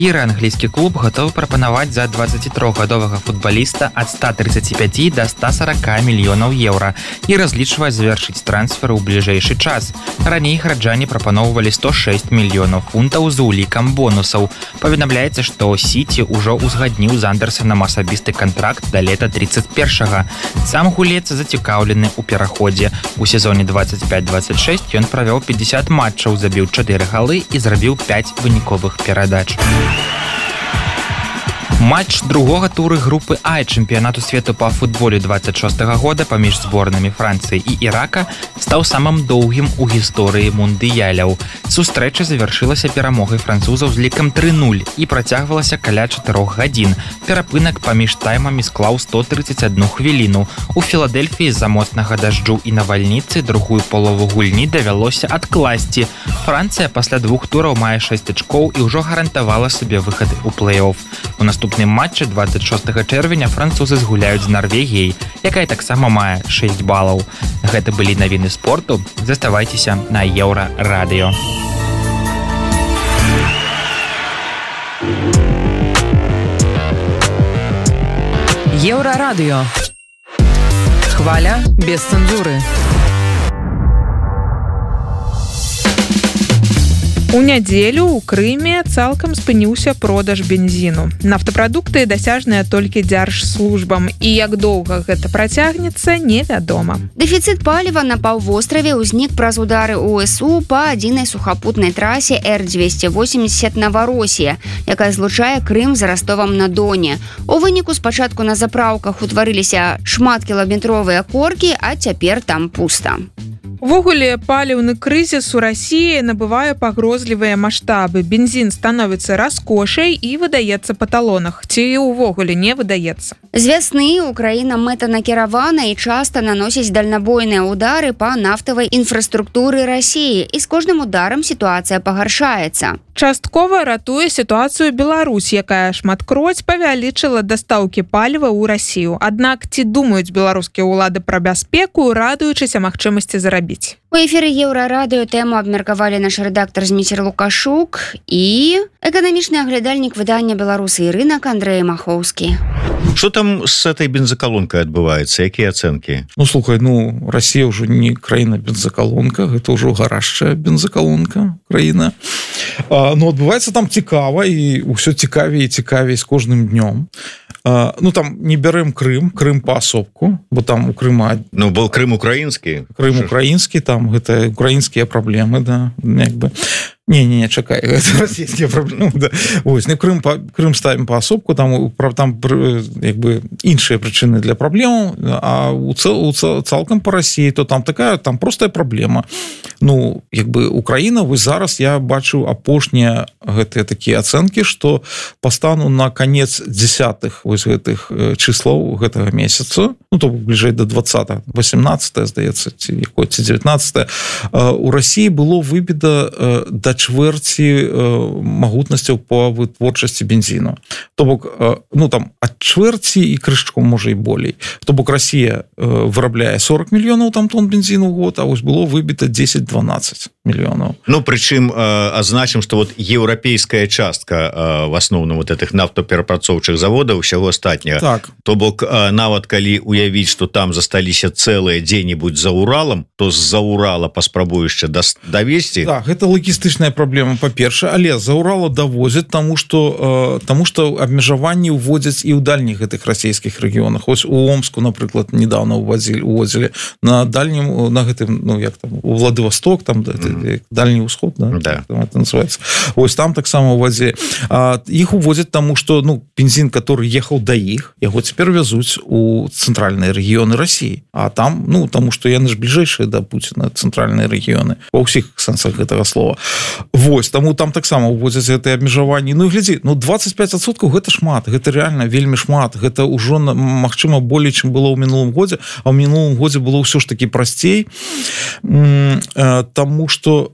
Іры англійскі клуб гатовы прапанаваць за 23гадовага футбаліста ад 135 до 140 мільёнаў еўра і разлічвае завяршыць трансфер у бліжэйшы час. Раней гараджане прапаноўвалі 106 мільёнаў фунтаў з улікам бонусаў. Паведамляецца, што Сіці ўжо ўзгадніў з Андерсанам асабісты кантракт да лета 31-га. Сам гулец зацікаўлены ў пераходзе. У сезоне 25-26 ён правёў 50 матчаў, забіў 4 галы і зрабіў 5 выніковых перадач. Матч другога туры групы А чэмпіянату свету па футболе 26-го года паміж зборнамі Францыі і Ірака стаў самым доўгім у гісторыі мундыяляў. Сустрэча завяршылася перамогай французаў з лікам 3-0 і працягвалася каля 4 гадзін. Перапынак паміж таймамі склаў 131 хвіліну. У Філадельфіі з-за моцнага дажджу і навальніцы другую палову гульні давялося адкласці. Францыя пасля 2 тураў мае 6 ачкоў і ўжо гарантавала сабе выхад у плэй-оф. У наступным матчы 26 чэрвеня французы згуляюць з Нарвегіяй, якая таксама мае 6 балаў. Гэта былі навіны спорту. Заставайцеся на Еўра-радыё. Еўра-радыё. Хваля без цэнзуры. У нядзелю ў Крыме цалкам спыніўся продаж бензіну. Нафтапрадукты дасяжныя толькі дзяржслужбам, і як доўга гэта працягнецца, невядома. Дэфіцыт паліва на паўвостраве ўзнік праз удары УСУ па адзінай сухапутнай трасе Р-280 Новороссия, якая злучае Крым з Ростовам-на-Доне. У выніку спачатку на запраўках утварыліся шматкіламетровыя коркі, а цяпер там пуста. Увогуле, паліўны крызіс у Расіі набывае пагрозлівыя маштабы. Бензін становіцца раскошай і выдаецца па талонах. Ці увогуле не выдаецца? З вясны Украіна мэтанакіравана і часта наносіць дальнабойныя ўдары па нафтавай інфраструктуры Расіі. І з кожным ударам сітуацыя пагаршаецца. Часткова ратуе сітуацыю Беларусь, якая шматкроць павялічыла дастаўкі паліва ў Расію. Аднак ці думаюць беларускія ўлады пра бяспеку, радуючыся магчымасці зарабіць? У эфіры Еўра-радыё тэму абмеркавалі наш рэдактар Зміцер Лукашук і эканамічны аглядальнік выдання «Беларусы і рынок» Андрэй Махоўскі. Что там с этой бензоколонкой отбывается? Какие оценки? Слухай, Россия уже не краіна-бензоколонка, это уже гаражчая бензоколонка краіна. Отбываецца там цікава, і ўсё цікавей і цікавей з кожным днём. Там не бярэм Крым паасобку, бо там у Крыма... Был Крым украінскі. Крым украінскі, там гэта украінскія праблемы, да, як бы... Не, чакай, это расійскія праблемы, да. Вось, Крым ставім паасобку, там як бы іншыя прычыны для праблемаў, а цалкам па Расіі, то там такая, там простая праблема. Як бы Украіна, вось зараз я бачу апошнія гэтыя такія ацэнкі, што па стану на канец 10-х вось гэтых чыслоў гэтага месяца, то бліжэй да 20-го, 18-е, здаецца, ці 19-е, у Расіі было выбіта да чвэрці магутнасцяў по вытворчасці бензіну. То бок, там ад чвэрці і крышачком, можа, і болей. То бок, Расія вырабляе 40 мільёнаў там тонн бензіну ў год, а вось было выбіта 10-12 мільёнаў. Прычым, азначым, што еўрапейская частка в асноўным этих нафтаперапрацоўчых заводаў усяго астатняга. Так. То бок, нават калі уявіць, што там засталіся цэлыя дзе-небудзь за Уралам, то з-за Урала паспрабую яшчэ давесці. Так, гэта лагістычная праблема, па-першае, але за Урала давозяць, таму што абмежаванні ўводзяць і ў дальніх гэтых расійскіх рэгіёнах. Ось у Омску, напрыклад, недавно увозілі на дальнім, на гэтым, у Владивосток, там Дальний Усход, да? Там это называется. Ось там таксама увозілі. Іх увозяць, таму што бензин, который ехаў да іх, яго цяпер вязуць у цэнтральныя рэгіёны Расіі. А там, таму што яны ж бліжэйшыя да Пуціна, цэнтральныя рэгіёны, ва ўсіх сэнсах гэтага слова. Вось, таму там таксама уводзяць гэтыя абмежаванні. Глядзі, 25% гэта шмат, гэта реально вельмі шмат. Гэта ўжо, магчыма, болей, чым было ў мінулым годзе, а ў мінулым годзе было ўсё ж такі прасцей, таму што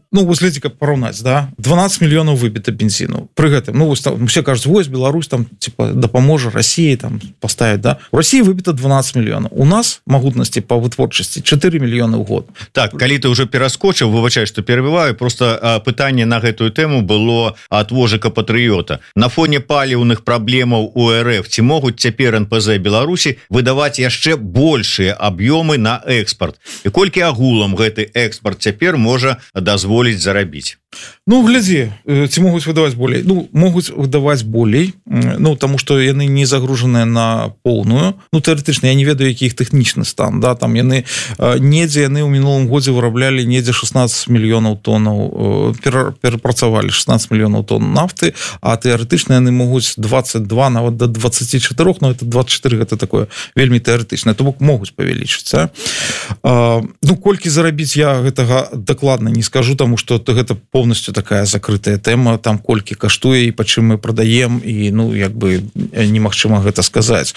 ну вось глядзі, каб параўнаць, да, 12 мільёнаў выбіта бензіну. Пры гэтым, ну вось там все кажуць, вось Беларусь там типа дапаможа России там поставить, да. У России выбіта 12 мільёнаў. У нас магутнасці по вытворчасці 4 мільёны ў год. Так, калі ты уже пераскочыў, выбачай, что перабіваю, просто пытанне на гэтую тэму было ад Вожыка Патрыёта. На фоне паліўных праблемаў у РФ ці могуць цяпер НПЗ Беларусі выдаваць яшчэ большыя аб'ёмы на экспорт? І колькі агулам гэты экспорт цяпер можа дазволіць зарабіць? Ну, глядзі, ці могуць выдаваць болей? Ну, могуць выдаваць болей, ну, таму што яны не загружаныя на поўную. Ну, тэарэтычна, я не ведаю, які іх тэхнічны стан, да, там яны, недзе яны ў мінулым годзе выраблялі недзе 16 мільёнаў тоннаў, перапрацавалі 16 мільёнаў тонн нафты, а тэарэтычна яны могуць 22, нават до 24, но это 24, гэта такое вельмі тэарэтычна, то бок могуць павялічыцца. Ну, колькі зарабіць я гэтага дакладна не скажу, таму што гэта полностью такая закрытая тэма, там колькі каштуе і па чым мы прадаем, і ну як бы немагчыма гэта сказаць.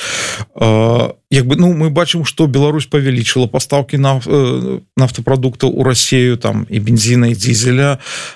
Як бы, ну, мы бачым, што Беларусь павялічыла пастаўкі нафтапрадуктаў у Россию, там і бензіна, і дизеля,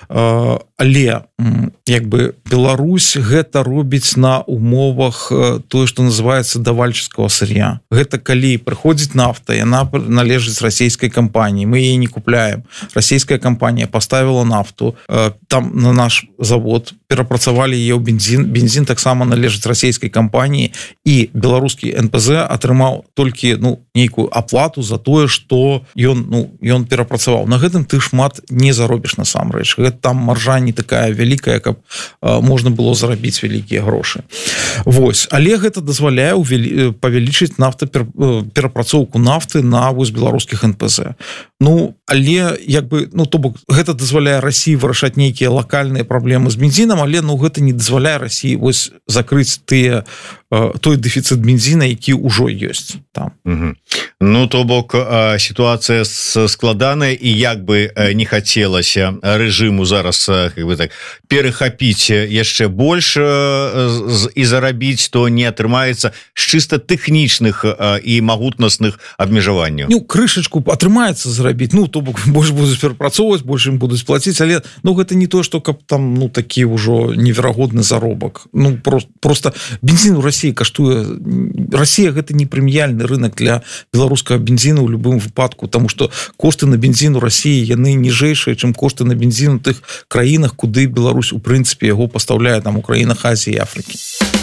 але як бы Беларусь гэта робіць на умовах тое, што называецца давальчыцкага сырья. Гэта калі прыходзіць нафта, яна належыць расійскай кампаніі, мы яе не купляем. Расійская кампанія поставила нафту, там на наш завод перапрацавалі яе ў бензин таксама належыць расійскай кампаніі, і беларускі НПЗ атрымаў толькі, ну, нейкую аплату за тое, што ён перапрацаваў. На гэтым ты шмат не заробіш насамрэч. Гэта там маржа не такая вялікая, каб можна было зарабіць вялікія грошы. Вось, але гэта дазваляе павялічыць перапрацоўку нафты на вось беларускіх НПЗ. Ну, але як бы, ну, то бок гэта дазваляе России вырашаць нейкія лакальныя праблемы з бензінам, але ну гэта не дазваляе России вось закрыць той дэфіцыт бензіна, які ўжо ёсць там. Ну, то бок сітуацыя складаная, і як бы не хацелася рэжыму зараз как бы так перахапіць яшчэ больш і зарабіць, то не атрымаецца з чыста тэхнічных і магутнасных абмежаванняў. Ну, крышачку атрымаецца зарабіць, ну, то бок больш будуць перапрацоўваць, больш ім будуць плаціць, але ну гэта не то, што каб там ну такі ўжо неверагодны заробак. Ну, просто бензин у России каштуе, Россия гэта не прэміяльны рынок для беларускага бензіну ў любым выпадку, тому што кошты на бензин у России яны ніжэйшыя, чым кошты на бензин у тых краінах, куды Беларусь у прынцыпе яго пастаўляе, там у краінах Азіі і Афрыкі.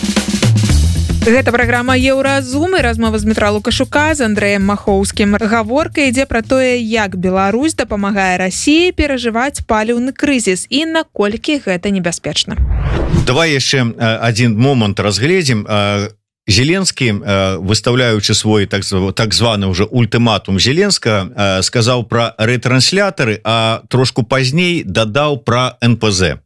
Гэта праграма Еўразум і размова з Дмітра Лукашука з Андрэем Махоўскім. Гаворка ідзе пра тое, як Беларусь дапамагае Расіі перажываць паліўны крызіс і наколькі гэта небяспечна. Давай яшчэ один момант разгледзім. Зеленскі, выставляючы свой так званы уже ультыматум Зеленскага, сказаў пра ретранслятары, а трошку пазней дадаў пра НПЗ.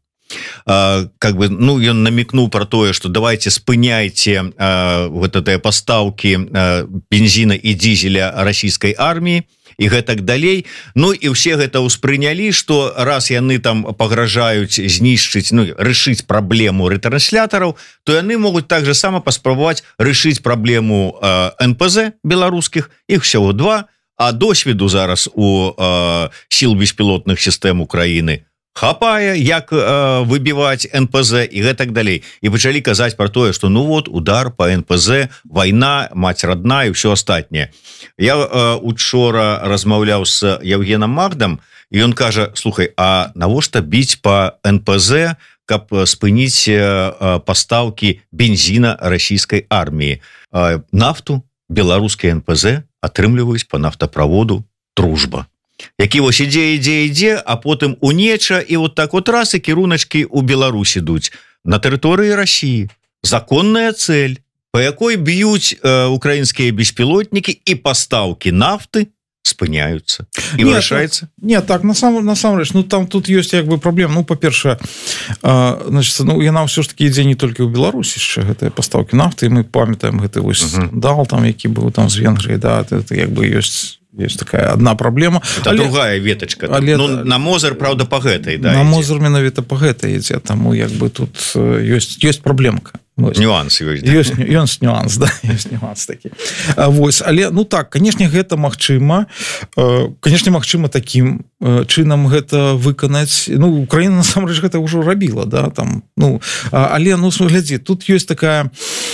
Как бы, ну, ён намекнуў про тое, что давайте спыняйте вот этой пастаўки бензина и дизеля российской армии и гэтак далей. Ну і все гэта ўспрынялі, что раз яны там пагражаюць знішчыць, ну, рашыць праблему ретранслятараў, то яны могуць так же само паспрабаваць рашыць праблему НПЗ беларускіх, іх всего 2, а досведу зараз у сил беспілотных сістэм Украины хапае, як выбіваць НПЗ і гэтак далей. І пачалі казаць про тое, што ну вот удар по НПЗ, вайна, маць родна і ўсё астатняе. Я учора размаўляў з Евгеном Магдам, і ён кажа: слухай, а навошта біць по НПЗ, каб спыніць пастаўкі бензіна расійскай арміі? Нафту беларускія НПЗ атрымліваюць по нафтаправоду Дружба, які вось ідзе, а потым у неча, і вот так вот раз і кіруначкі ў Беларусь ідуць на тэрыторыі России. Законная цель, по якой б'юць украінскія беспілотнікі, і пастаўкі нафты спыняюцца і вырашаецца. Не, так насамрэч, ну там тут ёсць як бы праблема. Ну, па-першае, значит, ну яна ўсё ж таки ідзе не толькі ў Беларусі яшчэ гэтыя пастаўкі нафты, і мы памятаем гэты вось скандал там, які быў там з Венгрыі, да, это як бы ёсць такая одна проблема. Это другая веточка. Але... Ну, на Мозер, правда, по гэтай, да. На Мозер менавіта по гэтай ідзе, таму як бы тут ёсць праблемка. Нюанс ёсць нюанс, да, ёсць нюанс такі. Вось, але ну так, канешне, гэта магчыма. Канешне, магчыма такім чынам гэта выканаць. Ну, Украіна насамрэч гэта ўжо рабіла, да, там, ну, але ну глядзі, тут ёсць такая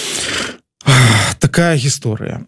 гісторыя.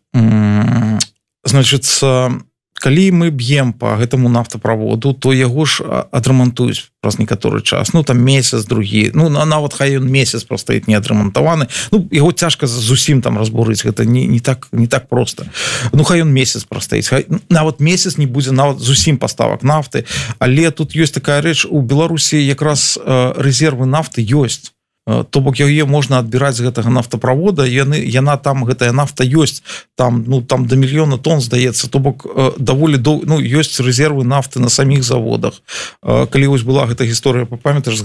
Значыцца, калі мы б'ем по гэтаму нафтаправоду, то яго ж адрамантуюць праз некаторы час, ну там месяц, другі, ну нават хай ён месяц прастаіць не адрамантаваны, ну яго цяжка зусім там разбурыць, гэта не так проста. Ну хай ён месяц прастаіць, нават месяц не будзе нават зусім паставак нафты, але тут ёсць такая рэч, у Беларусі якраз рэзервы нафты ёсць. То бок яе можна адбіраць з гэтага нафтаправода, яна там, гэтая нафта ёсць, там, ну, там до 1 мільёна тонн, здаецца, то бок даволі ну, ёсць рэзервы нафты на саміх заводах. Калі вось была гэта гісторыя, памятаеш,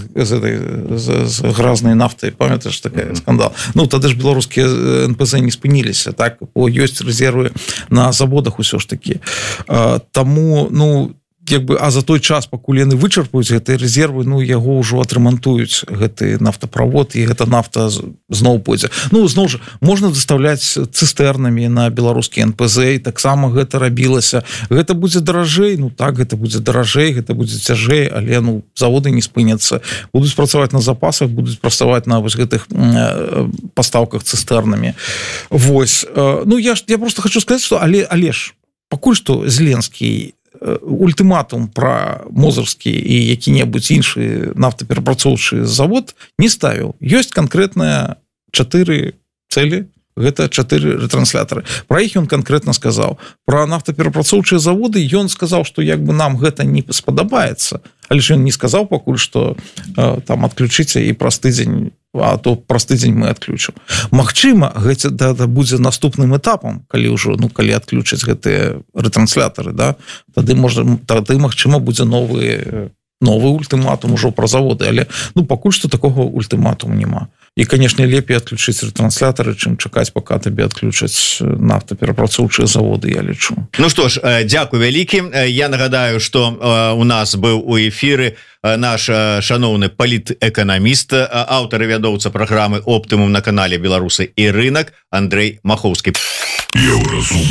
з гразнай нафтай, памятаеш, такая скандал. Ну, тады ж беларускія НПЗ не спыніліся, так, бо ёсць рэзервы на заводах усё ж такі. Таму, ну, а за той час, пакуль яны вычарпаюць гэтыя рэзервы, ну, яго ўжо адрамантуюць гэты нафтаправод, і гэта нафта зноў пойдзе. Ну, зноў жа, можна даставляць цыстэрнамі на беларускі НПЗ, і таксама гэта рабілася. Гэта будзе даражэй, ну так, гэта будзе даражэй, гэта будзе цяжэй, але, ну, заводы не спыняцца. Будуць працаваць на запасах, будуць працаваць на вось гэтых пастаўках цыстэрнамі. Вось. Ну, я просто хочу сказаць, што але ж, пакуль што Зеленскі ультыматум пра Мозырскі і які-небудзь іншы нафтаперапрацоўчы завод не ставіў. Ёсць канкрэтныя 4 цэлі, гэта 4 ретранслятары. Пра іх ён канкрэтна сказаў. Пра нафтаперапрацоўчыя заводы ён сказаў, што як бы нам гэта не спадабаецца, але ж ён не сказаў пакуль, што там адключыце і праз тыдзень, а то праз тыдзень мы адключым. Магчыма, гэта будзе наступным этапам, калі ўжо, ну, калі адключаць гэтыя ретранслятары, да, тады магчыма будзе новы ультыматум ужо пра заводы, але, ну, пакуль што такога ультыматуму няма. І, канешне, лепей адключыць ретранслятары, чым чакаць, пака табе адключаць нафтаперапрацоўчыя заводы, я лічу. Ну што ж, дзякуй вялікі. Я нагадаю, што у нас быў у эфіры наш шаноўны палітэканаміст, аўтар і вядоўца праграмы «Оптымум» на канале «Беларусы і рынак» Андрэй Махоўскі. Еўразум.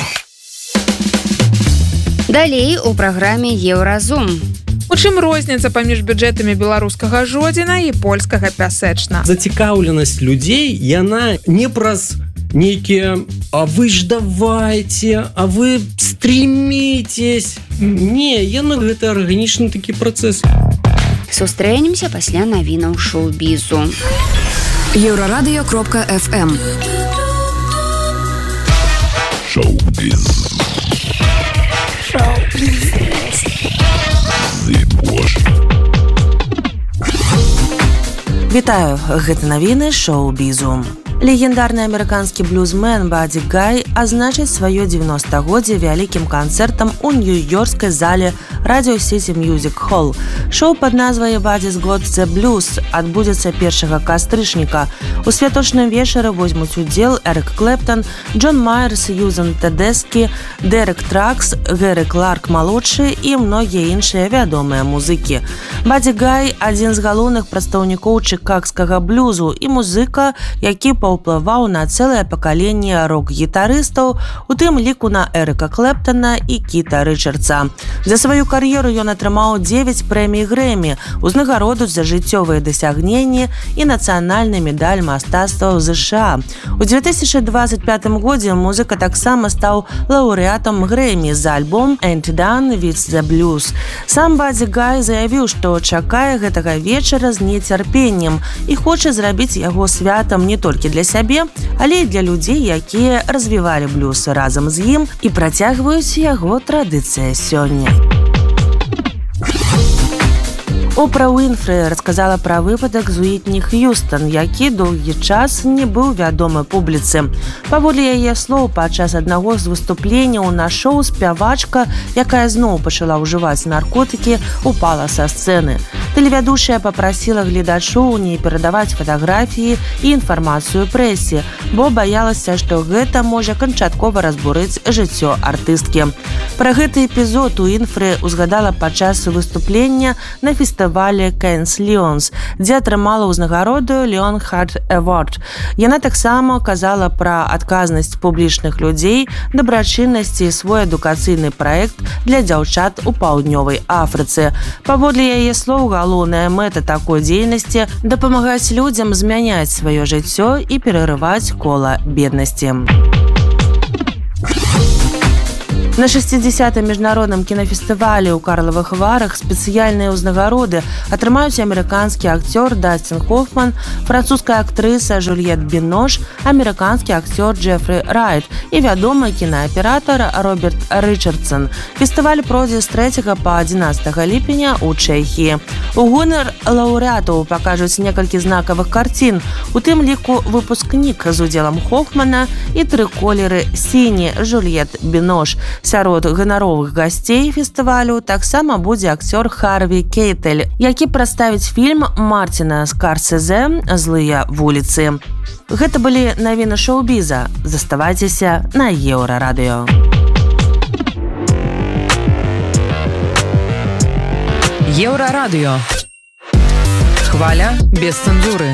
Далей у праграме «Еўразум». У чым розніца паміж бюджэтамі беларускага Жодзіна і польскага Пясэчна? Зацікаўленасць людзей, яна не праз нейкія «а вы ж давайте», «а вы стремитесь». Не, яна гэта арганічны такі працэс. Сустрэнемся пасля навінаў шоу-бізу. Еврорадио.fm. Шоу-біз. Шоу-біз. Вітаю, гэта навіны шоу-бізу. Легендарны амерыканскі блюзмен Бадди Гай азначыць сваё 90-годдзе вялікім канцэртам у нью-йоркскай зале Radio City Music Hall. Шоу пад назвай «Baddi's Got the Blues» адбудзецца 1 кастрычніка. У святочным вечары возьмуць удзел Эрик Клэптон, Джон Майер, Сьюзан Тэдэскі, Дерек Тракс, Гэри Кларк-малодшы і многія іншыя вядомыя музыкі. Бадди Гай – адзін з галоўных прадстаўнікоў чыкагскага блюзу і музыка, які паўплываў на цэлае пакаленне рок-гітарыстаў, у тым ліку на Эрика Клэптона і Кіта Рычардса. За сваю кар'еру ён атрымаў 9 прэмій Грэмі, узнагароду за жыццёвыя дасягненні і нацыянальны медаль мастацтва ў ЗША. У 2025 годзе музыка таксама стаў лаўрэатам Грэмі за альбом «Ain't Done with the Blues». Сам Бадди Гай заявіў, што чакае гэтага вечара з нецярпеннем і хоча зрабіць яго святам не толькі для сябе, але і для людзей, якія развівалі блюз разам з ім і працягваюць яго традыцыі сёння. Опра Уінфры расказала пра выпадак з Уітні Х'юстон, які доўгі час не быў вядомы публіцы. Паводле яе слоў, падчас аднаго з выступленняў на шоу спявачка, якая зноў пачала ўжываць наркотыкі, упала са сцэны. Тэлевядушая папрасіла гледачоў не перадаваць фатаграфіі і інфармацыю прэсе, бо баялася, што гэта можа канчаткова разбурыць жыццё артысткі. Пра гэты эпізод у інфры узгадала падчас выступлення на фестывале Cannes Lions, дзе атрымала ўзнагароду Lionheart Award. Яна таксама казала пра адказнасць публічных людзей, дабрачыннасці і свой адукацыйны праект для дзяўчат у паўднёвай Афрыцы. Паводле яе слоў, галоўная мэта такой дзейнасці – дапамагаць людзям змяняць сваё жыццё і перарываць кола беднасці. На 60-м міжнародным кінафестывалі ў Карлавых Варах спецыяльныя ўзнагароды атрымаюць амерыканскі акцёр Дасцін Хоффман, французская актрыса Жюльет Бинош, амерыканскі акцёр Джефрі Райт і вядомы кінааператар Роберт Рычардсон. Фестываль пройдзе з 3 па 11 ліпеня ў Чэхіі. У гонар лаўрэатаў пакажуць некалькі знакавых карцін, у тым ліку выпускнік з удзелам Хоффмана і 3 колеры сіні Жюльет Бинош. Сярод ганаровых гасцей фестывалю таксама будзе акцёр Харві Кейтель, які прадставіць фільм Мартіна Скарсезе «Злыя вуліцы». Гэта былі навіны шоу-біза. Заставайцеся на Еўрарадыё. Еўрарадыё. Хваля без цэнзуры.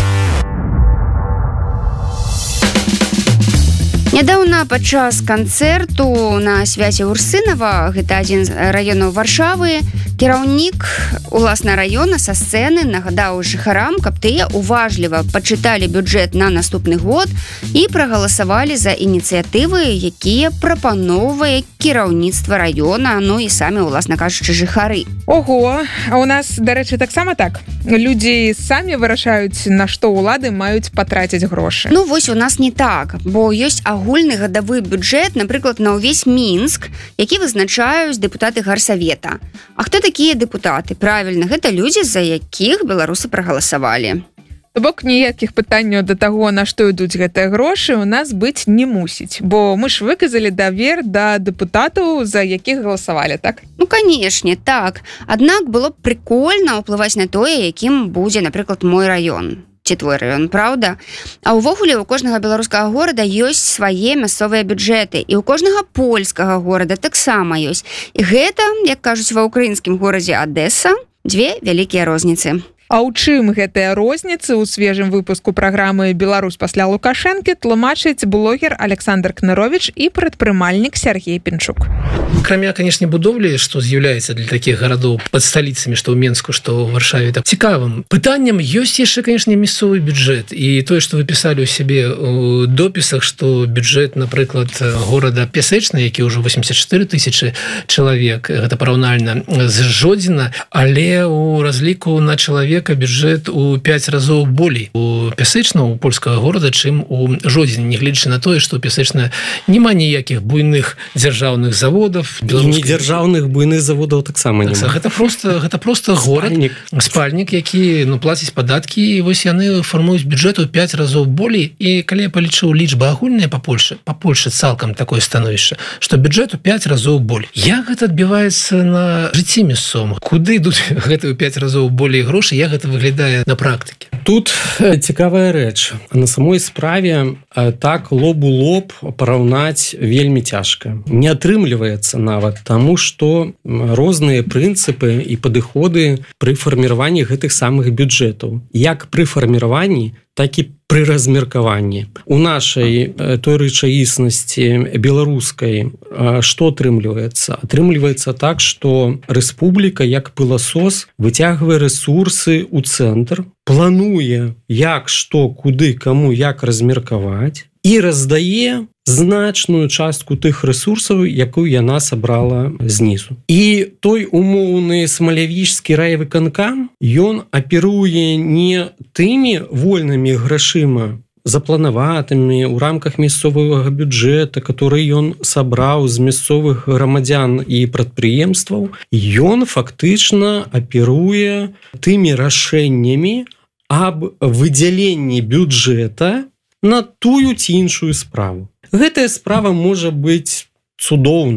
Нядаўна падчас канцэрту на свяце Урсынава, гэта адзін з раёнаў Варшавы, кіраўнік уласна раёна са сцэны нагадаў жыхарам, каб тыя уважліва пачыталі бюджэт на наступны год і прагаласавалі за ініцыятывы, якія прапаноўвае кіраўніцтва раёна, ну і самі, уласна кажучы, жыхары. Ого, а у нас, дарэчы, таксама так? Людзі самі вырашаюць, на што ўлады маюць патраціць грошы. Ну, вось у нас не так, бо ёсць агульны гадавы бюджэт, напрыклад, на ўвесь Мінск, які вызначаюць дэпутаты гарсавета. А хто такія дэпутаты? Правільна, гэта людзі, за якіх беларусы прагаласавалі. То бок ніякіх пытанняў да таго, на што ідуць гэтыя грошы, у нас быць не мусіць, бо мы ж выказалі давер да дэпутатаў, за якіх галасавалі, так? Ну, канешне, так. Аднак было б прикольна ўплываць на тое, якім будзе, напрыклад, мой раён. Ці твой раён, праўда? А ўвогуле у кожнага беларускага горада ёсць свае мясцовыя бюджэты, і ў кожнага польскага горада таксама ёсць. І гэта, як кажуць ва ўкраінскім горадзе Адэса, дзве вялікія розніцы. А ў чым гэтыя розніцы ў свежым выпуску праграмы «Беларусь пасля Лукашэнкі» тлумачыць блогер Александр Кнырович і прадпрымальнік Сергей Пінчук. Акрамя, канешне, будоўлі, што з'яўляецца для такіх гарадоў пад сталіцамі, што ў Менску, што ў Варшаве, так цікавым пытаннем ёсць яшчэ, канешне, мясцовы бюджэт. І тое, што вы пісалі ў сябе ў допісах, што бюджэт, напрыклад, горада Пясэчны, які ўжо 84 000 чалавек, гэта параўнальна з Жодзіна, але ў разліку на чалавека бюджэт у 5 разоў болей у Пясэчна, у польскага горада, чым у Жодзіне, нягледзячы на тое, што у Пясэчна няма ніякіх буйных дзяржаўных заводаў, не дзяржаўных буйных заводаў таксама няма. Гэта просто горад, спальнік, які плаціць падаткі, і вось яны фармуюць бюджэт у 5 разоў болей. І калі я палічыў лічбы агульныя па Польшы цалкам такое становішча, што бюджэт у 5 разоў болей. Як гэта адбіваецца на жыцці мясцовым? Куды ідуць гэта ў 5 разоў болей грошы? Як гэта выглядае на практыке? Тут цікавая рэч. На самой справе так лоб у лоб параўнаць вельмі цяжка. Не атрымліваецца нават, таму што розныя прынцыпы і падыходы пры фарміраванні гэтых самых бюджэтаў. Як пры фарміраванні, так і пры размеркаванні. У нашай той рэчаіснасці беларускай што атрымліваецца? Атрымліваецца так, што рэспубліка, як пыласос, выцягвае рэсурсы ў цэнтр, плануе, як, што, куды, каму, як размеркаваць, і раздае значную частку тых рэсурсаў, якую яна сабрала знізу. І той умоўны смалявічскі райвыканкам, ён аперуе не тымі вольнымі грашыма, запланаватымі ў рамках мясцовага бюджэта, который ён сабраў з мясцовых грамадзян і прадпрыемстваў. Ён фактычна аперуе тымі рашэннямі аб выдзяленні бюджэта на тую ці іншую справу. Гэтая справа можа быць цудоўная.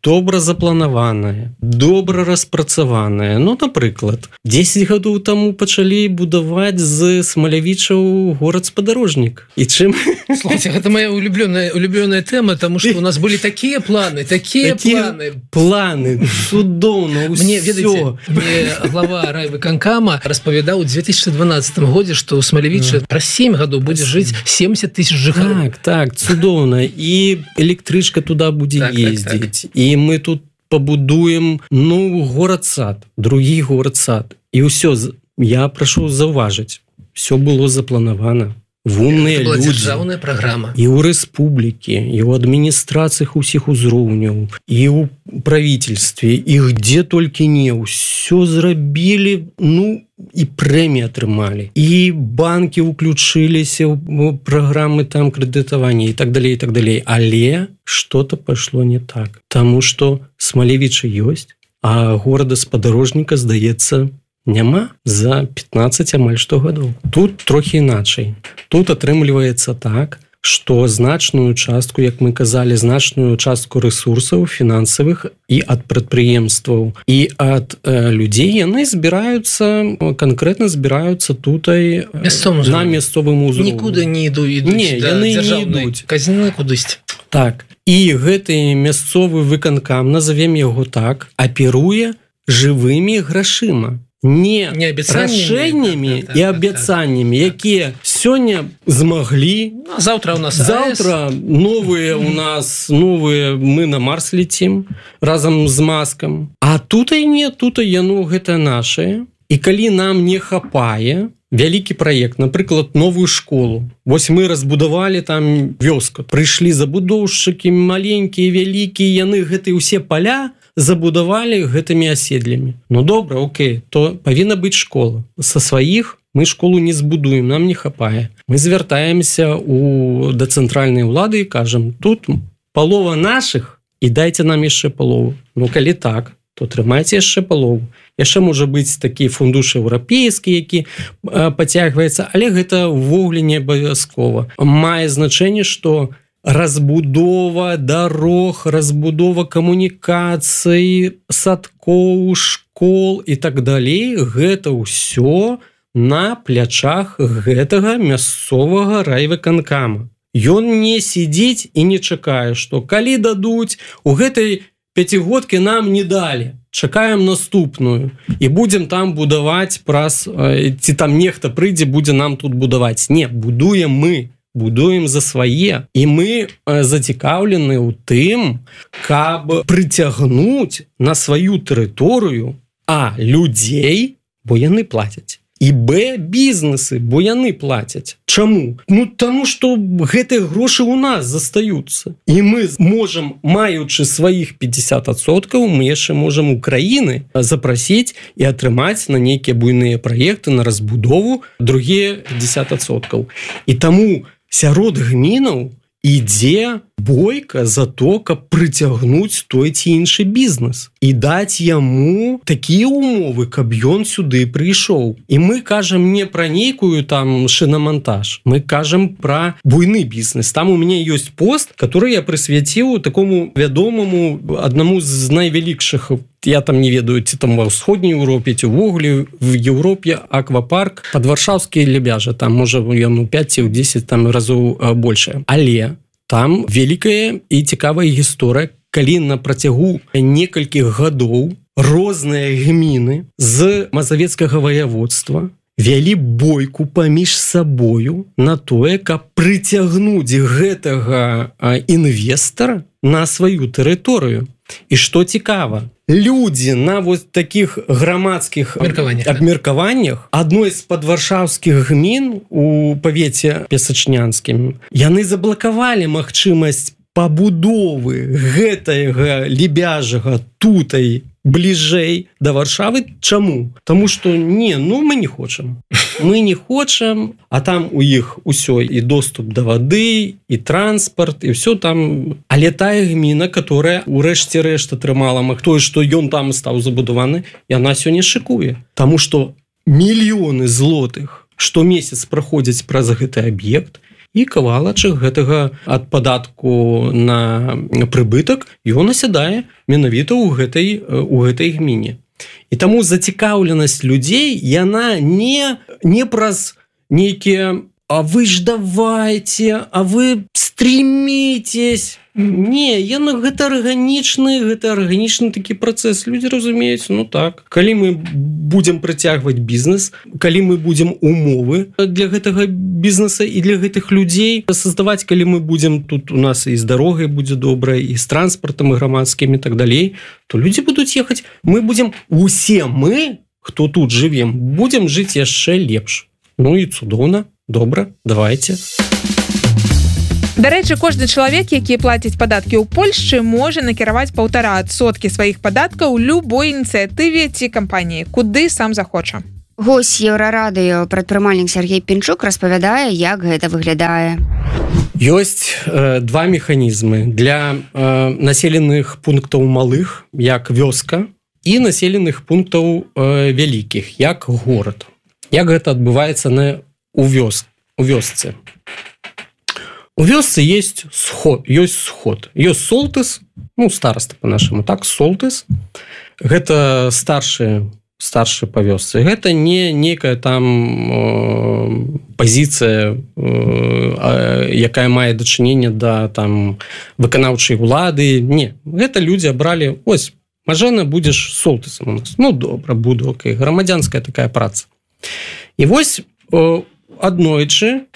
добра запланаваная, добра распрацаваная. Ну, напрыклад, 10 гадоў таму пачалі будаваць з Смалявічаў горад-спадарожнік. І чым? Слушайте, гэта моя улюбленная тэма, тому что у нас были такие планы. Планы, цудоўна, мне, ведаеце, мне глава райвыканкама распавядаў у 2012 годзе, што ў Смалявіча праз 7 гадоў будзе жыць 70 тысяч жыхароў. Так, цудоўна. І электрычка туда будзе ездзіць. І мы тут пабудуем горад-сад, другі горад-сад. І ўсё, я прашу заўважыць, все было запланавана. Умныя людзі. Дзяржаўная праграма. І ў рэспублікі, і ў адміністрацыях усіх узроўняў, і ў правительстве, і где толькі не, ўсё зрабілі, і прэміі атрымалі. І банкі ўключыліся ў праграмы там крэдытавання і так далей, і так далей. Але что-то пайшло не так. Таму што Смалявічы ёсць, а горада-спадарожніка, здаецца, няма за 15 амаль 100 гадоў. Тут трохі іначай. Тут атрымліваецца так, што значную частку, як мы казалі, значную частку рэсурсаў фінансавых і ад прадпрыемстваў, і ад людзей яны канкрэтна збіраюцца тутай на мясцовым узроўні. Нікуды не ідуць. Не, яны не ідуць. Казіны кудысьці. Так. І гэты мясцовы выканкам, назовем яго так, аперуе жывымі грашыма. Не рашэннямі і абяцаннямі, якія сёння змаглі. Заўтра у нас новыя у нас мы на Марс летим разам з Маскам. А тутай не, тутай яно гэта нашае. І калі нам не хапае вялікі праект, напрыклад, новую школу. Вось мы разбудавалі там вёску. Прыйшлі забудоўшчыкі маленькія, вялікія, яны гэтыя ўсе паля забудавалі гэтымі аседлямі. Добра, окей, то павінна быць школа. Са сваіх мы школу не збудуем, нам не хапае. Мы звяртаемся да цэнтральнай улады і кажам, тут палова нашых, і дайце нам яшчэ палову. Калі так, то трымайце яшчэ палову. Яшчэ можа быць такі фундуш еўрапейскі, які пацягваецца, але гэта ўвогуле не абавязкова. Мае значэнне, што разбудова дарог, разбудова камунікацый, садкоў, школ і так далей, гэта ўсё на плячах гэтага мясцовага райвыканкама. Ён не сидзіць і не чакае, што калі дадуць, у гэтай пяцігодкі нам не далі. Чакаем наступную і будзем там будаваць ці там нехта прыйдзе, будзе нам тут будаваць. Не, будуем мы. Будуем за свае. І мы зацікаўлены ў тым, каб прыцягнуць на сваю тэрыторыю людзей, бо яны плацяць. І бізнесы, бо яны плацяць. Чаму? Таму, што гэтыя грошы ў нас застаюцца. І мы можам, маючы сваіх 50%, мы яшчэ можам у краіны запрасіць і атрымаць на нейкія буйныя праекты, на разбудову другія 50%. І таму сярод гмінаў ідзе бойка за то, каб прыцягнуць той ці іншы бізнес і даць яму такія умовы, каб ён сюды прыйшоў. І мы кажам не пра нейкую там шинамонтаж, мы кажам пра буйны бізнес. Там у мяне ёсць пост, который я прысвяціў такому вядомаму, аднаму з найвялікшых, я там не ведаю, ці там ва ўсходняй Еўропе, ці ўвогуле в Еўропе аквапарк пад Варшаўскія Лебяжы, там можа ён 5 ці 10 там разоў больше. Але там вялікая і цікавая гісторыя, калі на працягу некалькіх гадоў розныя гміны з мазавецкага ваяводства вялі бойку паміж сабою на тое, каб прыцягнуць гэтага інвестара на сваю тэрыторыю. І што цікава, людзі на вот такіх грамадскіх абмеркаваннях адной з падваршаўскіх гмін у павеце Песачнянскім яны заблакавалі магчымасць пабудовы гэтага Лебяжага тутай бліжэй да Варшавы. Чаму? Таму што мы не хочам. Мы не хочам, а там у іх усё і доступ да вады, і транспарт, і ўсё там. Але тая гміна, которая у рэшце рэшт атрымала тое, што ён там стаў забудаваны, яна сёння шыкуе. Таму што мільёны злотых штомесяц праходзяць праз гэты аб'ект, і кавалачак гэтага ад падатку на прыбытак ён асядае менавіта ў гэтай гміне. І таму зацікаўленасць людзей яна не праз нейкія «а вы ж давайте, а вы стремитесь». Не, гэта арганічны такі працэс. Людзі разумеюць, ну так. Калі мы будзем прыцягваць бізнес, калі мы будзем умовы для гэтага бізнеса і для гэтых людзей создаваць, калі мы будзем тут у нас і з дарогай будзе добра, і з транспартам, і грамадскім і так далей, то людзі будуць ехаць. Мы будзем, усе мы, хто тут жывем, будзем жыць яшчэ лепш. Ну і цудоўна, добра, давайте. Дарэчы, кожны чалавек, які плаціць падаткі ў Польшчы, можа накіраваць 1,5% сваіх падаткаў любой ініцыятыве ці кампаніі, куды сам захоча. Госць Еўрарадыё, прадпрымальнік Сергей Пінчук распавядае, як гэта выглядае. Ёсць два механізмы для населеных пунктаў малых, як вёска, і населеных пунктаў вялікіх, як горад. Як гэта адбываецца у вёсцы? У вёсцы ёсць сход, ёсць солтыс, ну, староста по-нашаму, так, солтыс. Гэта старшы па вёсцы. Гэта не нейкая там пазіцыя, якая мае дачыненне да там выканаўчай улады. Не, гэта людзі абралі, ось, Мажэна, будзеш солтысам у нас. Ну, добра, буду, окей. Грамадзянская такая праца. І вось аднойчы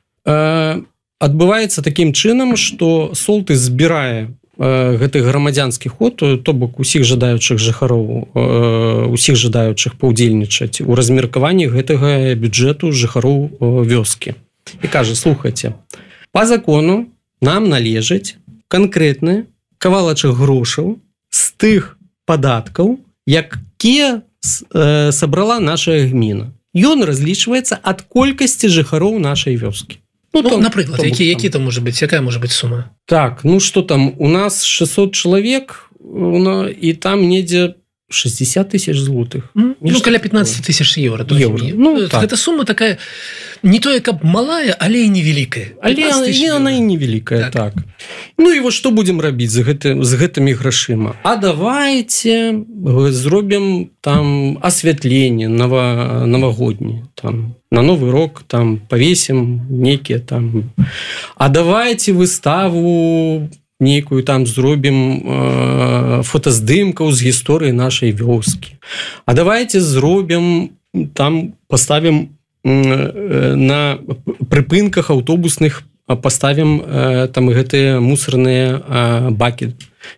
адбываецца такім чынам, што солтыс збірае гэты грамадзянскі ход, то бок усіх жадаючых жыхароў, усіх жадаючых паўдзельнічаць у размеркаванні гэтага бюджэту жыхароў вёскі. І кажа, слухайце, па закону нам належыць канкрэтны кавалачак грошаў з тых падаткаў, якія сабрала наша гміна. Ён разлічваецца ад колькасці жыхароў нашай вёскі. Ну, напрыклад, які там можа быць, якая можа быць сума? Так, ну што там, у нас 600 чалавек, і там недзе 60 000 злотых. Ну, каля 15 000 еўра. Ну, так. Гэта сума такая, не тое, каб малая, але і невялікая. Але яна і невялікая, так. Ну, і вот што будзем рабіць з гэтымі грашыма? А давайте зробім там асвятленне навагодні, там, на Новы рок, там, павесім нейкія там. А давайте выставу нейкую там зробім фотаздымкаў з гісторыі нашай вёскі. А давайте зробім, там паставім на прыпынках аўтобусных, паставім там гэтыя мусорныя бакі.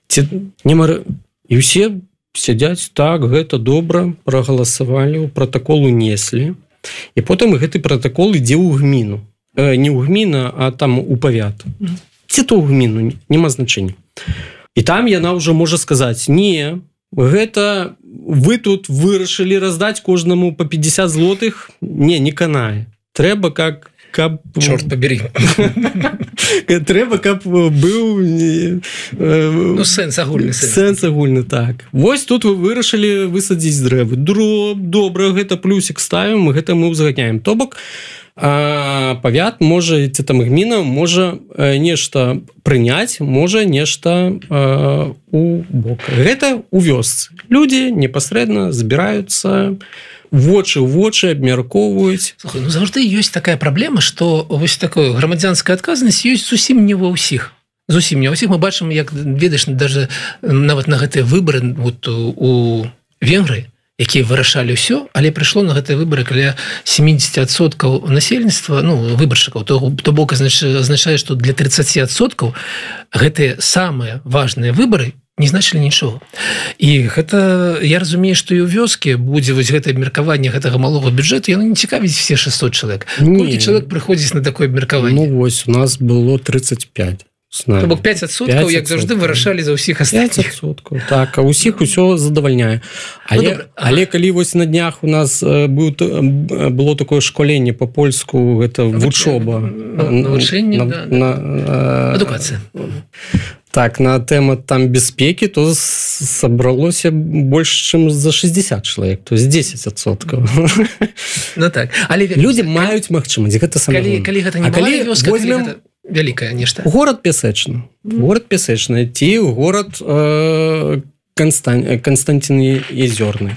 І ўсе сядзяць, так, гэта добра, прагаласавалі, ў пратакол унеслі. І потым гэты пратакол ідзе ў гміну. Не ў гміна, а там у павят. Ці то ў гміну, няма значэння. І там яна ўжо можа сказаць, не, гэта вы тут вырашылі раздаць кожнаму по 50 злотых, не канае. Трэба каб... Чорт побери. Трэба, каб быў... Ну, сэнс агульны. Сэнс агульны, так. Вось тут вы вырашылі высадзіць дрэвы. Добра, гэта плюсик ставім, гэта мы ўзгадняем. То бок, павят можа, ці там гміна можа нешта прыняць, можа нешта у бок. Гэта у вёсцы. Людзі непасрэдна збіраюцца, вочы ў вочы абмяркоўваюць. Слухай, ну заўжды ёсць такая праблема, што вось такая грамадзянская адказнасць ёсць зусім не ва ўсіх. Зусім не ва ўсіх. Мы бачым, як ведаеш, даже нават на гэтыя выбары вот, у Венгрыі, якія вырашалі ўсё, але прыйшло на гэтыя выбары каля 70% насельніцтва, ну, выбаршчыкаў. То бок азначае, што для 30% гэтыя самыя важныя выбары не значылі нічога. І гэта, я разумею, што і ў вёскі будзе вось гэтае абмеркаванне гэтага малога бюджэту, яно не цікавіць все 600 чалавек. Колькі чалавек прыходзіць на такое абмеркаванне? Ну, вось, у нас было 35. То бок 5%, як заўжды, вырашалі за ўсіх астатніх. 5%, так, а ўсіх усё задавальняе. Але калі вось на днях у нас было такое школенне па-польску, гэта вучоба. Навучэнне, адукацыя. Так, на тему там бяспекі, то собралося больше, чым за 60 чалавек, то есть 10%. Ну так. Але люди маюць магчымасць, гэта самое. Калі гэта не малая вёска, калі гэта вялікае нешта. Горад Пясэчны. Горад Пясэчны, ці горад Константин Езёрны.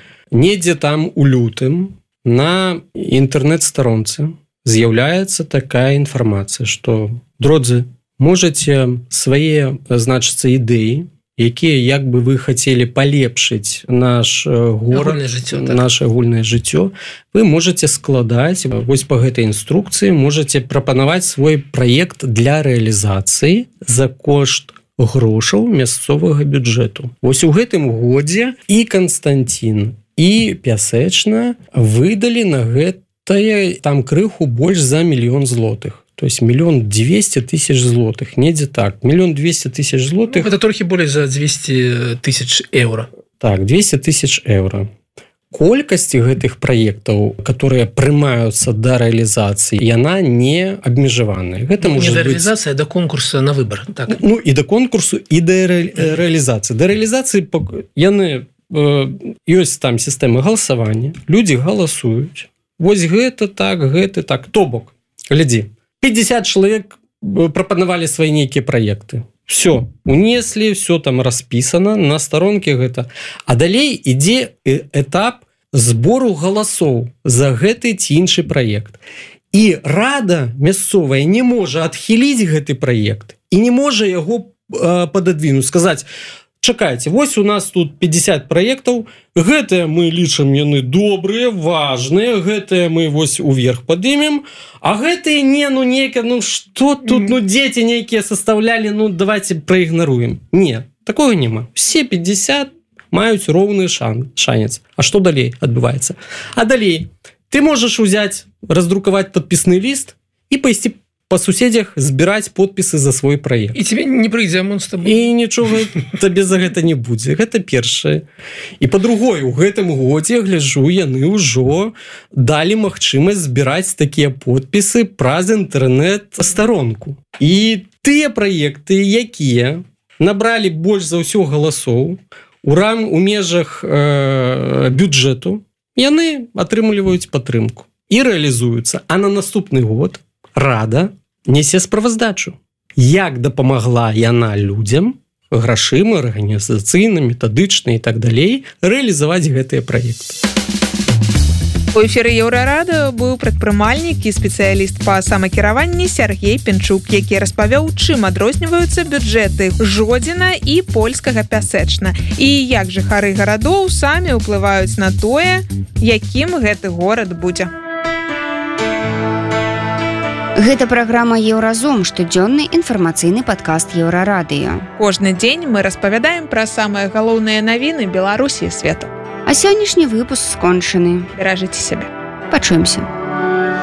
Недзе там у лютым на інтэрнэт-старонцы з'яўляецца такая інфармацыя, што, друзі, можете свае, значыцца, ідэі, якія як бы вы хацелі палепшыць наш горад, наше агульнае жыццё, вы можете складаць вось по гэтай інструкцыі, можете прапанаваць свой праект для рэалізацыі за кошт грошаў мясцовага бюджэту. Вось у гэтым годзе і Константин, і Пясэчна выдалі на гэтае там крыху больш за 1 000 000 злотых. То есть 1 200 000 злотых, недзе так. 1 200 000 злотых. Это трохи более за 200 000 евро. Так, 200 000 евро. Колькасць гэтых праектаў, которые прымаюцца да рэалізацыі, яна не абмежаваная. Гэта не да рэалізацыі, а да конкурса на выбор. Так. Ну, і да конкурсу, і да рэалізацыі. Да рэалізацыі яны ёсць там сістэмы галасавання, людзі галасуюць. Вось гэта так, то бок. Глядзі. 50 чалавек прапанавалі свае нейкія праекты. Все, унеслі, все там распісана на старонке гэта. А далей ідзе этап збору галасоў за гэты ці іншы праект. І рада мясцовая не можа адхіліць гэты праект і не можа яго пададвінуць, сказаць: чакайце, вось у нас тут 50 праектаў, гэтыя мы лічым яны добрыя, важныя, гэтыя мы вось уверх падымем, а гэтыя не, ну нейка, ну што тут, ну дзеці нейкія составлялі, ну давайте праігнаруем. Не, такого няма. Все 50 маюць роўны шанец. А што далей адбываецца? А далей ты можаш узяць, раздрукаваць падпісны ліст і пайсці по суседзях збіраць подпісы за свой праект. І тебе не прыйдзе амон з табой. І нічога табе за гэта не будзе. Гэта першае. І па-другое, у гэтым годзе, гляжу, яны ўжо далі магчымасць збіраць такія подпісы праз інтэрнэт-старонку. І тыя праекты, якія набралі больш за ўсё галасоў у межах бюджэту, яны атрымліваюць падтрымку і рэалізуюцца. А на наступны год рада несе справаздачу. Як дапамагла яна людзям грашыма, арганізацыйна, метадычна і так далей рэалізаваць гэтыя праекты. У эфіры Еўрарадыё быў прадпрымальнік і спецыяліст па самакіраванні Сергей Пенчук, які распавёў, чым адрозніваюцца бюджэты Жодзіна і польскага Пясэчна, і як жыхары гарадоў самі ўплываюць на тое, якім гэты горад будзе. Гэта праграма «Еўразум», штодзённы інфармацыйны падкаст Еўрарадыё. Кожны дзень мы распавядаем пра самыя галоўныя навіны Беларусі і свету. А сённяшні выпуск скончаны. Беражыце сябе. Пачуемся.